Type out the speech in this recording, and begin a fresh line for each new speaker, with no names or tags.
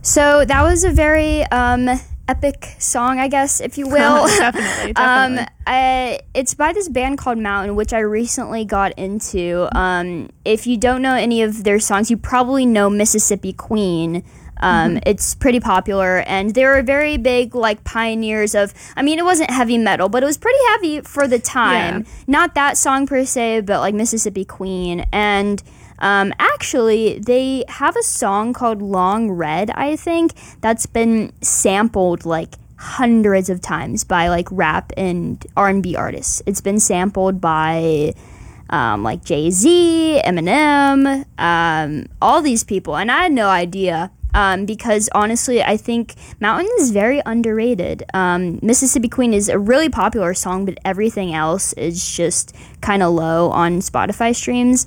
So that was a very epic song, I guess, if you will.
Definitely.
It's by this band called Mountain, which I recently got into. If you don't know any of their songs, you probably know Mississippi Queen. It's pretty popular, and they were very big, like, pioneers of, I mean, it wasn't heavy metal, but it was pretty heavy for the time.
Yeah.
Not that song per se, but like Mississippi Queen. And actually, they have a song called Long Red, I think, that's been sampled like hundreds of times by like rap and R&B artists. It's been sampled by like Jay-Z, Eminem, all these people, and I had no idea. Because honestly, I think Mountain is very underrated. Mississippi Queen is a really popular song, but everything else is just kind of low on Spotify streams.